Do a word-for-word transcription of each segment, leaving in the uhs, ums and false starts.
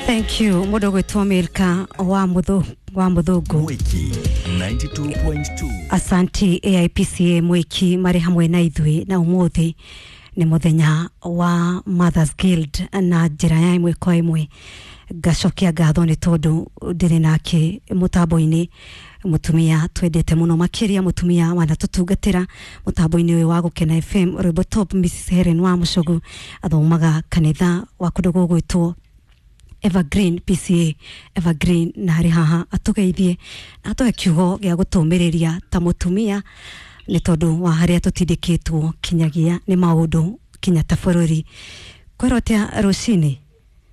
Thank you. Mudo gwetwa Milka wa muthu wa muthungu Mwiki ninety-two point two. Asanti A I P C A Mwiki mari hamwe na ithui na umuthi ni muthenya wa Mothers Guild na njira ya imwe kwa imwe gacokia ngatho ni tondu ndiri nake mutambo-ini mutumia twendete muno makiria mutumia wana tutungatira mutambo-ini uyu wa Gukena F M Robo Top Missus Helen wa Mucogu athomaga kanitha wa kundu gugwitwo Evergreen P C A Evergreen na hari haha atugeithie na atoe kiugo gia gutumiriria ta mutumia ni tondu wa haria tutindikitwo kinyagia ni maundu kinya ta bururi kwerotia rucini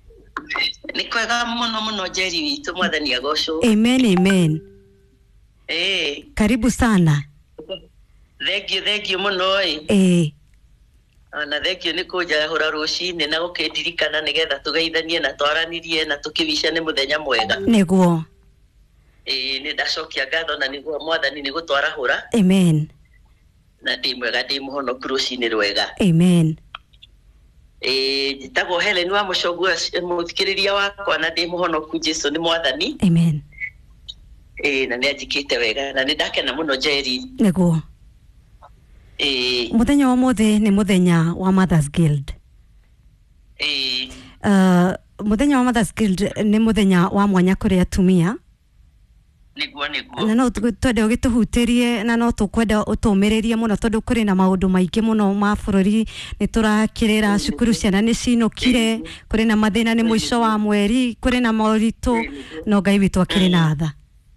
ni kwega muno muno Jerry witu mwathani agocwo. Amen amen. Eh karibu sana. Thank you thank you muno eh eh na thank you ni kuja hura rucini na gukindirikana nigetha tugeithanie na twaranirie na tukivisha ni muthenya mwega niguo eh ni ndacokia ngatho na niguo mwathani ni gutwara hura. Amen. Na ndi mwega ndi muhono rucini rwega. Amen. Eh jitago Helen wa Mucogu muthikiriria wakwa na ndi muhono ku Jesu ni mwathani. Amen. Eh na ni ajikite wega na ni ndakena muno Jerry niguo eh muthenya wa mothe ni muthenya wa Mothers Guild. eh uh, muthenya wa Mothers Guild ni muthenya wa mwanya kuri atumia niguo niguo na no twende ugituhutirie na no tukwenda utumiririe muno tondu kuri na maundu maingi muno ma bururi ni turakirira cukuru ciana ni cinukire kuri na mathina ni mwisho wa mweri kuri na mauritu no Ngai witu akiri na tha.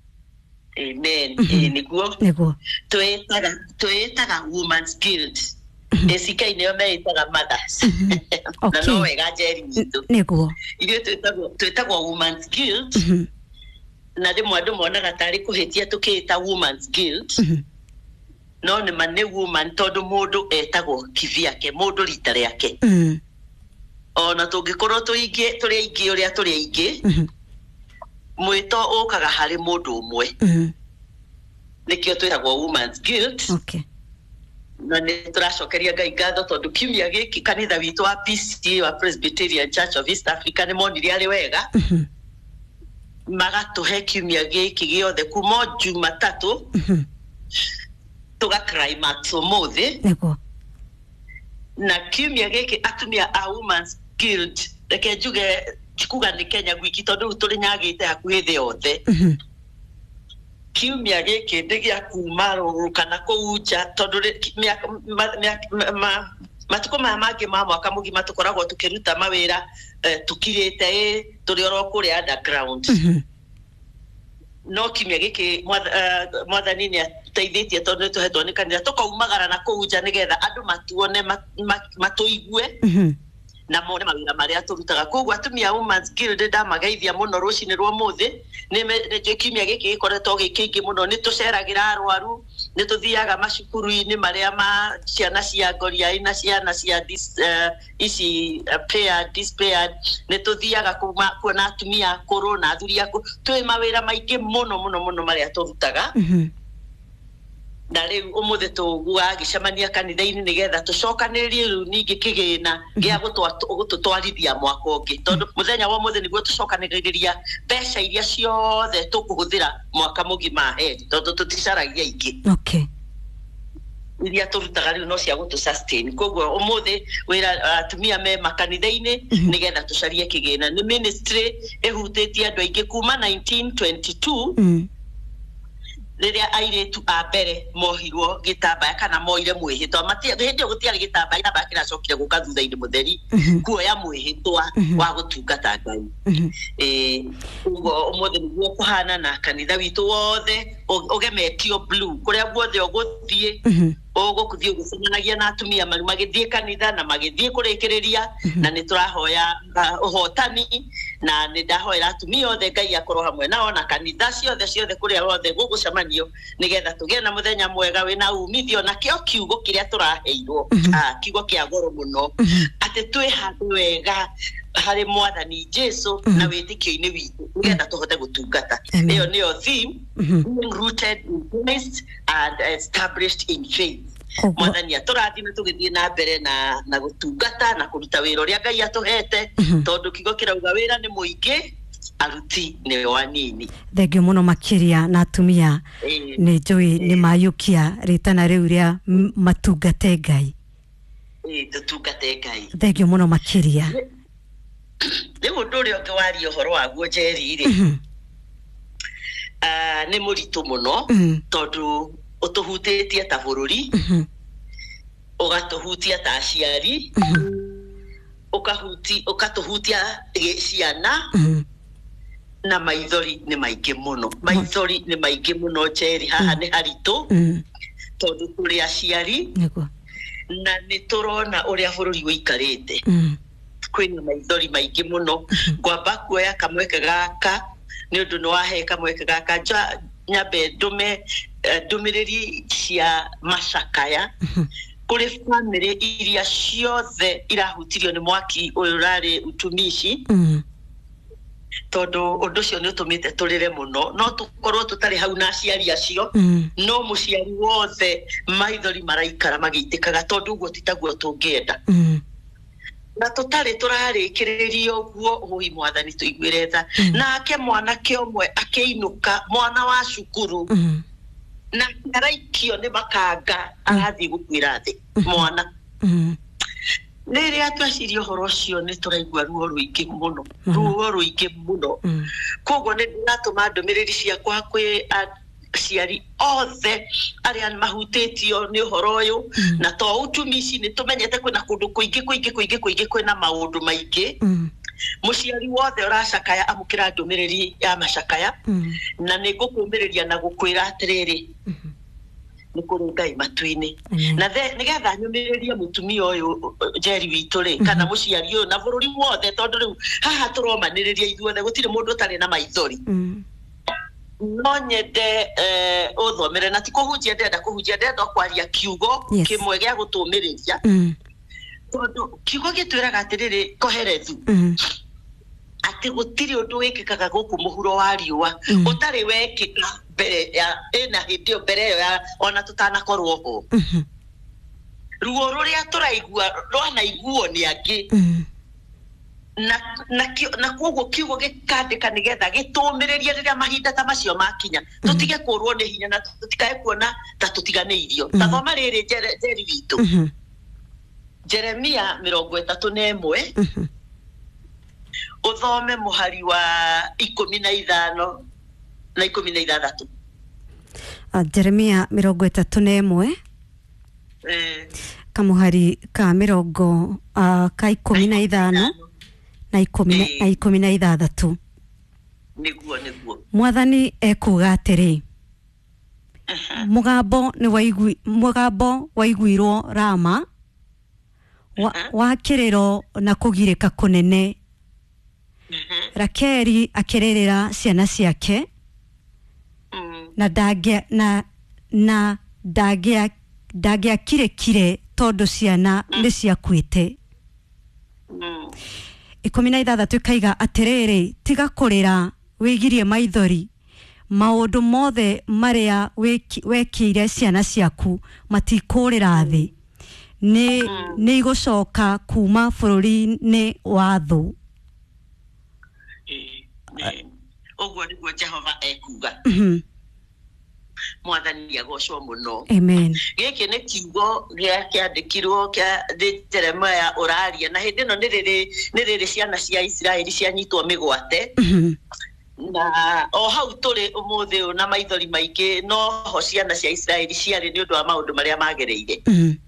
Amen. Eh niguo niguo twetaga twetaga Women's Guild esika nio meitaga mothers na no wega Jerry witu niguo ile twetagwo twetagwo Women's Guild na de mwandu monaga tari kuhitia tukita Women's Guild no ni mane woman tondu mundu etagwo kiviake mundu rita riake ona tungikorwo tuingi turi aingi uria turi aingi mwito ukaga hari mundu umwe nikio twetagwo Women's Guild. Okay. Na ni turacokeria Ngai ngatho tondu kiumia giki kanitha witu wa P C A wa Presbyterian Church of East Africa ni monire ari wega magatuhe kiumia giki giothe kuma Jumatatu tuga climax umuthi niguo na kiumia giki atumia a Women's Guild reke njuge chikuga ni Kenya gwiki tondu turi nyagite hakuhi thi yothe kiumia giki ndigia kuma rukana kuuja tondu matuko ma magi ma mwaka mugima tukoragwo tukiruta mawira tukirite turi oro kuri underground no kiumia giki mwathani ni ateithitie tondu tuhetwo ni kanitha tukaumagara na kuuja nigetha andu matuone matuigue na mone mawira maria turutaga koguo atumia Women's Guild ndamageithia muno rucini rwa muthi ni ni kiumia giki gikoretwo gikingi muno ni tuceragira arwaru ni tuthiaga macukuru-ini maria ma ciana cia ngoria ina ciana cia ici pair dispair ni tuthiaga kuona atumia akuru na athuri aku twi mawira maingi muno muno muno maria turutaga na riu umuthi tugua gicemania kanitha-ini nigetha tucokanirie riu ningi kigina gia gututwarithia mwaka ungi tondu muthenya wa muthi niguo tucokaniriria mbeca iria ciothe tukuhuthira mwaka mugima ahead tondu tuticaragia ingi. Okay. Iria turutaga riu no cia gutu sustain koguo umuthi wira atumia me makanitha-ini nigetha tucarie kigina ni ministry ehutitie andu aingi kuma nineteen twenty-two riria airetu a mbere mohirwo gitambaya kana moire mwihitwa matia hindi gutiari gitambaya na bakira cokire guka thutha-ini mutheri kuoya mwihitwa wa gutungata Ngai eh ugo umuthi niguo kuhana na kanitha witu wothe ugemetio blue kuria guothe uguthie ugukuthie ugucemanagia na atumia mari magithie kanitha na magithie kurikiriria na ni turahoya uhotani na ni ndahoera atumia othe Ngai akorwo hamwe nao na kanitha ciothe ciothe kuria wothe gugucemanio nigetha tugie na muthenya mwega wina umithio na kio kiugo kiria turaheirwo ah kiugo kia goro muno ati twi handu wega hari mwathani Jesu na witikio-ini witu nigetha tuhote gutungata iyo niyo theme rooted in Christ and established in faith mwathani aturathime tugithie na mbere na na gutungata na kuruta wira uria Ngai atuhete tondu kigo kirauga wira ni muingi aruti ni wanini. Thengio muno makiria na atumia ni njui ni mayukia ritana riu ria matungate Ngai. Eh tutungate Ngai. Thengio muno makiria. Ni mundu uri ongiwaria uhoro waguo Njeri ri. Ah ni muritu muno tondu utuhutitie ta bururi ugatuhutia ta aciari ukahuti ukatuhutia ciana na maithori ni maingi muno maithori ni maingi muno Njeri haha ni haritu tondu turi aciari na ni turona uria bururi wikarite kwina maithori maingi muno ngwamba kuoya kamweke gaka ni undu no wahe kamweke gaka nyambe ndume ndumiriri cia macakaya kuri family iria ciothe irahutirio ni mwaki uyu rari utumishi tondu undu cio ni utumite turire muno no tukorwo tutari hau na aciari acio no muciari wothe maithori maraikara magiitikaga tondu guo titaguo tungienda na tutari turarikiririo guo hui mwathani tuigwire tha nake mwana kiomwe akeinuka mwana wa cukuru na araikio ni makanga arathi gukwira thi mwana nere atwacirio horo cio ni turaigwa ruo ruingi muno ruo ruingi muno koguo ni ndatuma ndumiriri ciakwa kwi aciari othe aria mahutitio ni horo uyu na to utumici ni tumenyete kwina kundu kuingi kuingi kuingi kuingi kwina maundu maingi muciari wothe uracakaya amukira ndumiriri ya macakaya na ni gukumiriria na gukwira atiriri ni kuri Ngai matuini na nigetha nyumiriria mutumia uyu Njeri witu ri kana muciari uyu na bururi wothe tondu riu haha turomaniriria ithuothe gutire mundu tari na maithori no nyende eh uthomere na ti kuhunjia ndenda kuhunjia ndenda kwaria kiugo kimwe gia gutumiriria tondu kiugo gitwiraga atiriri koherethu ati gutiri undu wikikaga guku muhuro wa riua utari wekika mbere ya ena hindio mbere ya ona tutanakorwo ho ruo ruria turaigua rwana iguo ni angi na na na koguo kiugo gikandika nigetha gitumiririe riria mahinda ta macio makinya tutige kurwo ni hinya na tutikae kuona ta tutiganeirio ta thoma riri Njeri witu Jeremia mirongo itatu na imwe uthome muhari wa ikumi na ithano na ikumi na ithathatu. Jeremia mirongo itatu na imwe eh kamuhari ka mirongo uh, ka ikumi na ithano na ikumi na ikumi na ithathatu. Niguo niguo Mwathani ekuga atiri mugambo ni waigwi mugambo waiguirwo Rama wa, wa kiriro na kugirika kunene Rakeri akirerera ciana ciake na dagia na na dagia dagia kire kire tondu ciana ni ciakwite ikumi na ithathatu kaiga atiriri tiga kurira wigirie maithori maundu mothe maria wekire ciana ciaku matikurira thi ni ni igucoka kuma bururi ni wathu ogwo niguo Jehova ekuga mwathani agocwo muno amen giki ni kiugo gia kiandikirwo kia Jeremia uraria na hindi no niriri niriri ciana cia Israeli cianyitwo migwate na o hau turi umuthi na maithori maingi no ho ciana cia Israeli ciari ni undu wa maundu maria magereire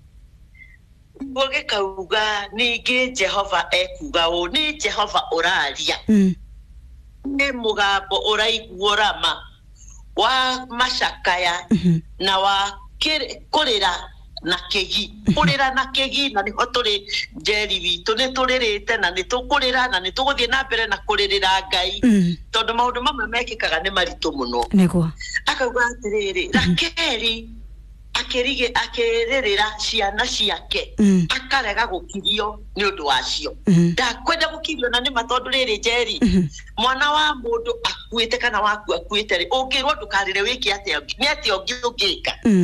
Boge kauga ningi Jehova ekuga o ni Jehova uraria ni mugambo uraiguo Rama wa macakaya na wa kurira na kegi kurira na kegi na niho turi Njeri witu ni turirite na ni tukurira na ni tuguthie na mbere na kuririra Ngai tondu maundu mamwe mekikaga ni maritu muno niguo akauga atiriri Rakeri akirige akirerera ciana ciake akarega gukirio ni undu wacio ndakwenda gukirio na ni matondu riri Njeri mwana wa mundu akuite kana waku akuite ri ungirwo ndukarire wiki atia ni atia ungi ungika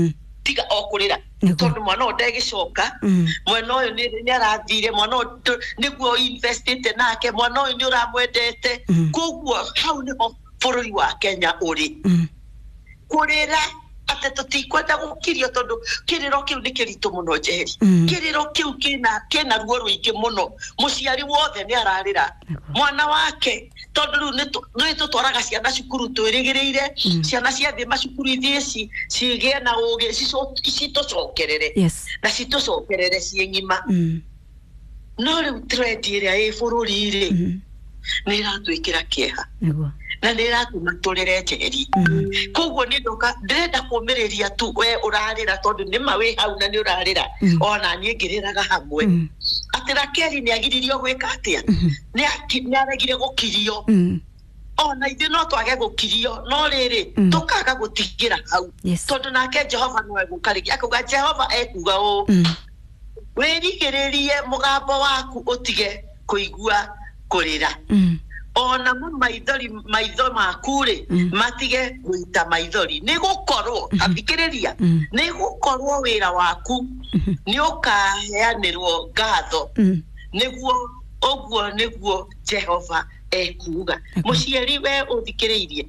tiga okurira tondu mwana ondegicoka mwana uyu ni arathire mwana niguo invested nake mwana uyu ni uramwendete koguo hau niho bururi wa Kenya uri kurira ate tutikwenda gukirio tondu kiriro kiu ni kirito muno Njeri kiriro kiu kina kina ruo ruingi muno muciari wothe ni ararira mwana wake tondu ni tutwaraga ciana cukuru twirigirire ciana ciathi macukuru ithi cigie na ugi citucokerere na citucokerere ciengima no riu trend iria i bururi ri ni iratwikira kieha na nera tumatorere Njeri koguo ni ndoka ndenda kumiriria tu we urarira tondu ni mawe hau na ni urarira ona ni ngiriraga hamwe atira Keri ni agiririo gwika atia ni aragire gukirio ona ithe no twage gukirio no riri tukaga gutigira hau tondu nake Jehova no egukarigia akuga Jehova ekuga u werigiririe mugambo waku utige kuigua kurira ona maithori maitho makure matige guita maithori ni gukorwo athikiriria ni gukorwo wira waku ni ukaheanirwo ngatho niguo oguo niguo Jehova ekuga muciari we uthikiririe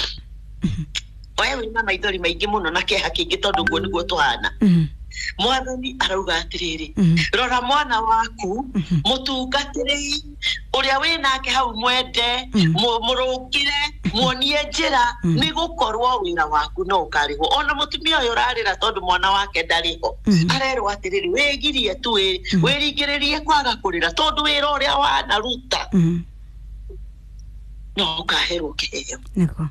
wewe na maithori maingi muno na keha kingi tondu guo niguo tuhana mwathani arauga atiriri rora mwana waku mutungatiri uria winake hau mwende murungire muonie njira ni gukorwo wira waku no ukariho ona mutumia uyu urarira tondu mwana wake ndariho arerwo atiriri wigirie tu wirigiririe kwaga kurira tondu wira uria wanaruta no ukaherwo kiheo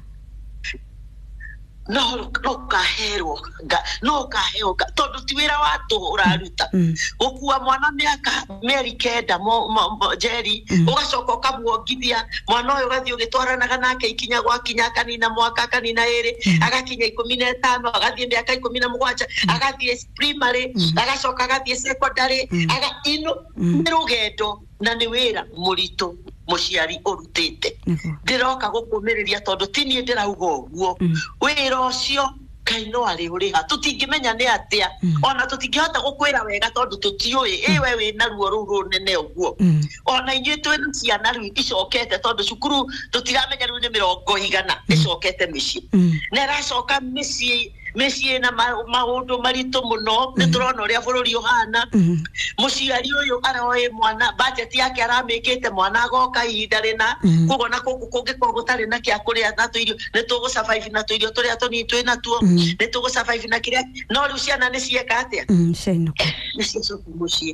no no kahero no kaheo tondu tiwira watu uraruta ukua mwana miaka meri kenda mo Njeri ugacoka ukamuongithia mwana uyu gathi ugitwaranaga nake ikinya gwa kinya kanina mwaka kanina iri agakinya ikumi na ĩtano agathie miaka ikumi na mũgwanja agathie primary agacoka agathie secondary aga ino rugendo na ni wira murito muciari urutite ndiroka gukumiriria tondu tini ndirauga uguo wira ucio kaino ari uriha tutingimenya ni atia ona tutingihota gukwira wega tondu tutiui iwe wina ruo ruu runene uguo ona inyi twina ciana riu icokete tondu cukuru tutiramenya riu ni mirongo igana icokete micii neracoka micii mecii na maundu maritu muno niturona uria bururi uhana muciari uyu aroe mwana budget yake aramikite mwana agoka ihinda rina kugo na kuku kungikorwo gutari na kia kuria na tu irio nitugu survive na tu irio turia tuni twina tuo nitugu survive na kiria no riu ciana ni cieka atia ciainuka ni ciacoka mucii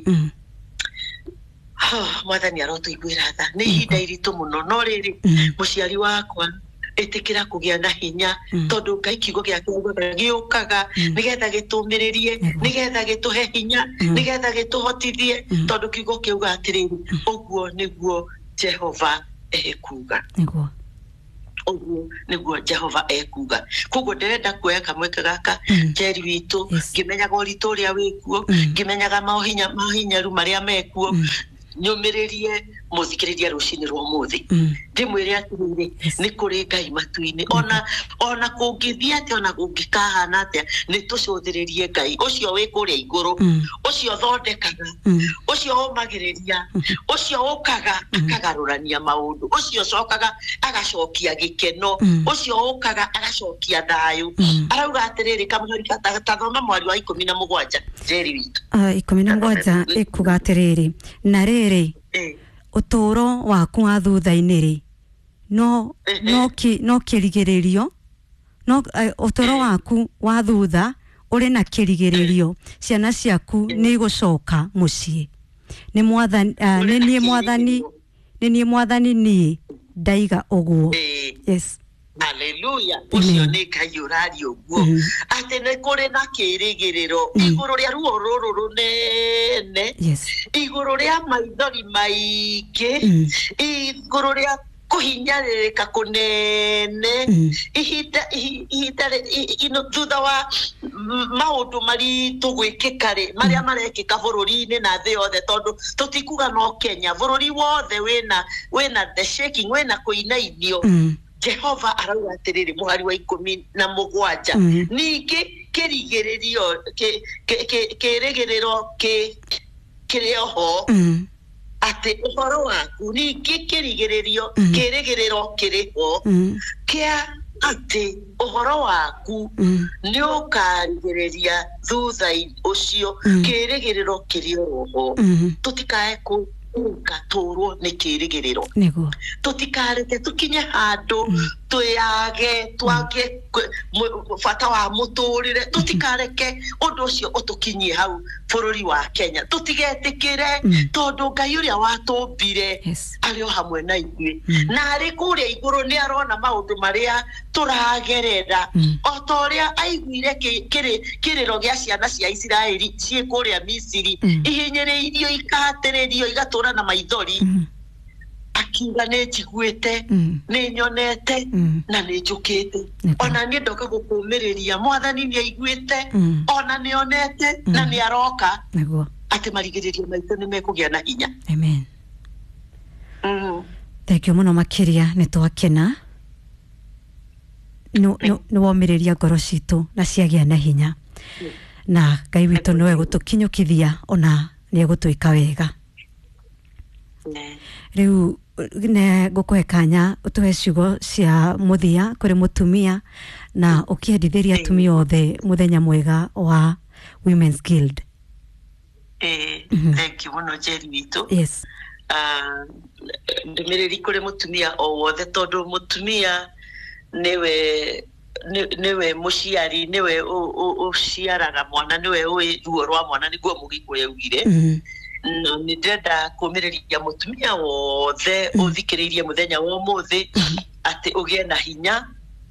mwathani arotuiguira tha ni ihinda iritu muno no riri muciari wakwa etikira kugia na hinya tondu Ngai kiugo giake giukaga nigetha gitumiririe nigetha gituhe hinya nigetha gituhotithie tondu kiugo kiuga atiriri uguo niguo Jehova ekuga niguo uguo niguo Jehova ekuga koguo ndirenda kuoya kamweke gaka Njeri witu ngimenyaga uritu uria wikuo ngimenyaga mahinya mahinyaru maria mekuo nyumiririe muthikiriria rucini rwa muthi ndimwire atiriri ni kuri Ngai matuini ona ona kungithia ati ona kungikahana atia ni tucuthiririe Ngai ucio wi kuria iguru ucio thondekaga ucio umagiriria ucio ukaga akagarurania maundu ucio cokaga agacokia gikeno ucio ukaga agacokia thayu arauga atiriri kamuhari katathoma mwari wa ikumi na mũgwanja Njeri witu ikumi na mũgwanja ikuga atiriri na riri uturo waku wa thutha-ini ri no no ki no kirigiririo no uturo waku wa thutha uri na kirigiririo ciana ciaku ni gucoka mucii ni mwathani ni ni mwathani ni ni mwathani ni ndaiga uguo yes haleluya ucio ni Ngai urari uguo ati ni kuri na kirigiriro iguru ria ruo ruru runene iguru ria maithori maingi iguru ria kuhinyarika kunene ihita ihita ino thutha wa maundu mari tugwikikari maria marekika bururi-ini na thi yothe tondu tutikuga no Kenya bururi wothe wina wina the shaking wina kuinainio Jehova arauga atiriri muhari wa ikumi na mugwanja Mm. ningi kirigererio ke ke keregerero ke kirioho Mm. ati uhoro waku ningi kirigererio Mm. keregerero kiriho Mm. kia ati uhoro waku Mm. ni ukarigereria thutha ucio Mm. kirigerero kirioho Mm. tutikae ku ukaturwo ni kirigerero Nego. tutikareke tukinye handu Mm. tuyage twage fata wa muturire tutikareke undu ucio utukinyie hau bururi wa Kenya tutigetikire Mm. tondu Ngai uria watumbire Yes. ario hamwe na ithuĩ Mm. na ari kuria iguru ni arona maundu maria turagerera Mm. o ta uria aiguire kiriro gia ciana cia Isiraeli cie kuria Misiri Mm. ihinyĩrĩirio ikahatĩrĩrio igatura na maithori Mm. akiuga nĩ njiguĩte Mm. nĩ nyonete Mm. na nĩ njũkĩte Nĩguo. ona niĩ ndoka gũkũũmĩrĩria mwathani nĩ aiguĩte Mm. ona nĩ onete Mm. na nĩ aroka Nego. atĩ marigĩrĩrio maitũ nĩ mekũgĩa na hinya. Amen. Mm. Thank you muno makiria nĩ twakena no no no womĩrĩria ngoro citũ na ciagĩa na hinya na Ngai witũ nĩwe gũtũkinyũkithia ona nĩ egũtwĩka wega. Ne. Rĩu ne ngũkũhe kanya ũtũhe ciugo cia mũthia kũrĩ mũtumia na ũkĩendithĩria atumia othe mũthenya mwega wa Women's Guild. Eh, Mhm. thank you muno Jerry witũ. Yes. Ah, ndũmĩrĩri kũrĩ mũtumia o wothe tondũ mũtumia niwe ni- niwe mũciari niwe ũ- ũ- ũciaraga mwana niwe ũĩ ruo rwa mwana nĩguo Mũgĩkũyũ augire. Mm. na nĩ ndĩrenda kũũmĩrĩria mũtumia wothe ũthikĩrĩirie mũthenya wa ũmũthĩ atĩ ũgĩe na hinya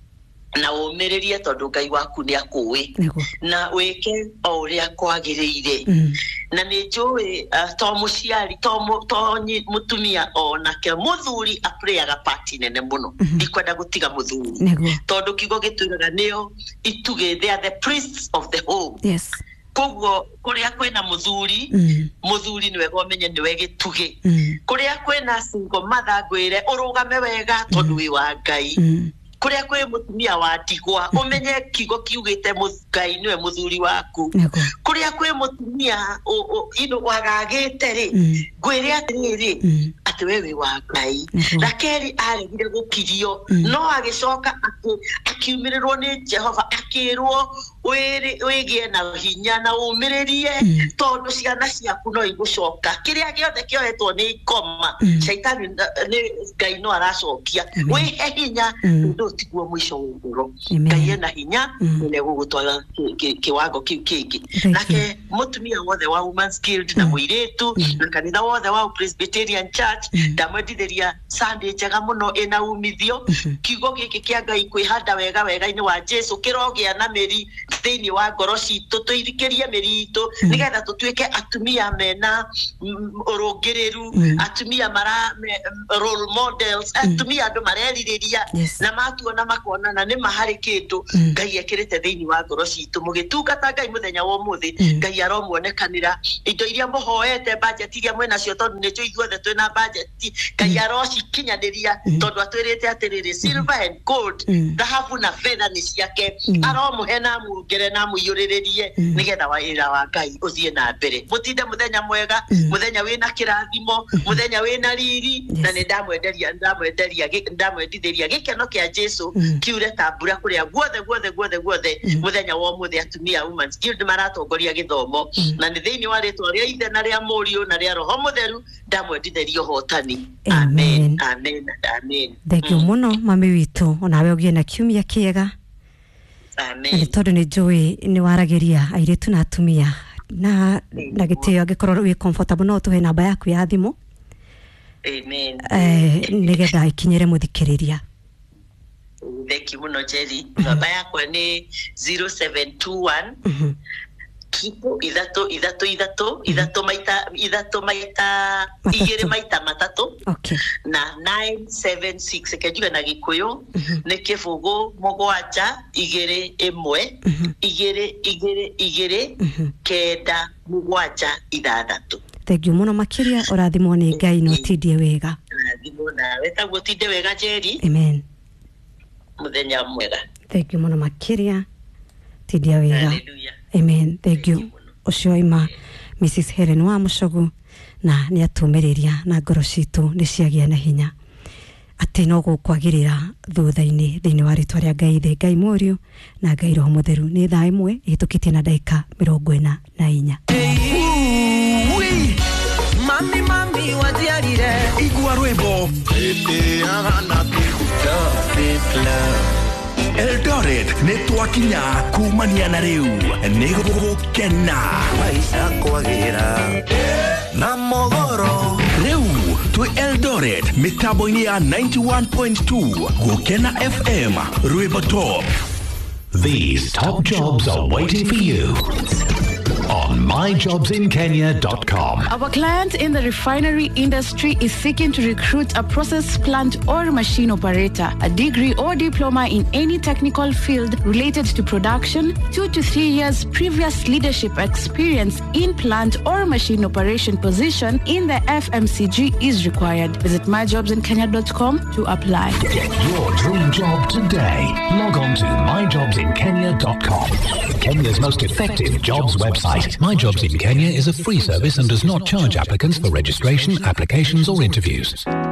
na ũmĩrĩrie tondũ Ngai waku nĩ akũĩ Nego. na wĩke o ũrĩa kwagĩrĩire. Mm. na nĩ njũĩ uh, to mũciari to mũ- to nyi- mũtumia onake mũthuri aplayaga part nene mũno Mhm. ndikwenda gũtiga mũthuri Nego. tondũ kiugo gĩtwĩraga nĩo itugĩ they are the priests of the home Yes. koguo kũrĩa kwĩna mũthuri Mm. mũthuri nĩ wega ũmenye nĩwe gĩtugĩ Mm. kũrĩa kwĩna single mother ngwĩre ũrũgame wega tondũ wĩ wa Ngai Mm. kũrĩa kwĩ mũtumia wa ndigwa ũmenye kiugo kiugĩte mũ- Ngai nĩwe mũthuri waku Nego. kũrĩa kwĩ mũtumia ũ- ũ- ino wagagĩte rĩ Mm. ngwĩre atĩrĩrĩ Mm. atĩ we wĩ wa Ngai Nego. Rakeli aregire gũkirio Mm. no agĩcoka akĩ- akiumĩrĩrwo nĩ Jehova akĩrwo wĩrĩ- wĩgĩe na hinya na ũmĩrĩrie Mm. tondũ ciana ciaku no igũcoka kĩrĩa gĩothe kĩoetwo nĩ ikoma Mm. caitani na- nĩ Ngai no aracokia Amen. wĩhe hinya Mm. tondũ tiguo mũico wa ũhoro Amen. Ngai ena hinya Mm. nĩ egũgũtwara kĩ- kĩ- kĩwango kĩu kĩngĩ Thank you. nake mũtumia wothe wa Women's Guild na Mm. mũirĩtu Mm. na kanitha wothe wa Presbyterian Church Mm. ndamwendithĩria Sunday njega mũno ĩna umithio Mhm. kiugo gĩkĩ kĩa Ngai kwĩhanda wega wega-inĩ wa Jesu kĩrogĩa na mĩri thĩinĩ wa ngoro citũ tũithikĩrie mĩri itũ Mm. nĩgetha tũtuĩke atumia mena mm, ũrũngĩrĩru Mm. atumia mara me- role models atumia andũ marerirĩria Yes. na matuona makonana nĩ maharĩ kĩndũ Mm. Ngai ekĩrĩte thĩinĩ wa ngoro citũ mũgĩtungata Ngai mũthenya wa ũmũthĩ Mm. Ngai aromuonekanĩra indo iria mũhoete budget iria mwĩnacio tondũ nĩcio ithuothe twĩna budget Ngai arocikinyanĩria Mm. tondũ atwĩrĩte atĩrĩrĩ silver and gold Mm. dhahabu na fedha nĩ ciake Mm. aromũhe na amũngere na amũiyũrĩrĩrie Mm. nĩgetha wĩra wa Ngai ũthiĩ na mbere mũtinde mũthenya mwega Mm. mũthenya wĩna kĩrathimo mũthenya wĩna riri Yes. na nĩ ndamwenderia ndamwenderia gĩ- ndamwendithĩria gĩkeno kĩa Jesu Mm. kiure ta mbura kũrĩa guothe guothe guothe guothe Mm. mũthenya wa ũmũthĩ atumia Women's Guild maratongoria gĩthomo Mm. na nĩ thĩinĩ wa rĩtwa rĩa ithe na rĩa mũriũ na rĩa roho mũtheru ndamwendithĩria ũhotani Amen. amen amen amen Thank you Mm. muno mami witũ onawe ũgĩe na kiumia kĩega na nĩ amen tondũ nĩ njũĩ nĩ waragĩria airĩtu na atumia na na gĩtĩo angĩkorwo wĩ comfortable no tũhe namba yaku ya thimũ amen eh, nĩgetha ikinyĩre mũthikĩrĩria. thank you muno Jerry namba yakwa nĩ zero seven two one Mhm. triple ithatũ ithatũ ithatũ ithatũ maita ithatũ maita Matatũ. igĩrĩ maita matatũ Okay. na nine seven six kenjuga na Gĩkũyũ Mhm. nĩ kĩbũgũ mũgwanja igĩrĩ ĩmwe Mhm. igĩrĩ igĩrĩ igĩrĩ Mhm. kenda mũgwanja ithathatũ Thank you muno makĩria ũrathimwo nĩ Ngai na ũtindie wega. thimũ nawe taguo tinde wega Jerry Amen. muthenya mwega. Thank you muno makiria tidia wega. Hallelujah. Amen. Thank you. Ucio ima Missus Helen wa Mucogu na ni atumiriria na ngoro citu ni ciagia na hinya ati no gukwagirira thutha-ini thiini wa ritwa ria Ngai the Ngai Muriu na Ngai Roho Mutheru. Ni thaa imwe ihitukitie na dakika mirongo ina na inya. Mami mami wadiarire igua rwimbo ete agana kikuta fitla Eldoret netwakinya kumania na riu nigugukena maisha kwagira na mogoro riu tu Eldoret mitambo-ini ya ninety-one point two Gukena F M rwimbo top. These top jobs are waiting for you on my jobs in kenya dot com. Our client in the refinery industry is seeking to recruit a process plant or machine operator, a degree or diploma in any technical field related to production, two to three years previous leadership experience in plant or machine operation position in the F M C G is required. Visit my jobs in kenya dot com to apply. Get your dream job today. Log on to my jobs in kenya dot com. Kenya's most effective jobs website. My Jobs in Kenya is a free service and does not charge applicants for registration, applications or interviews.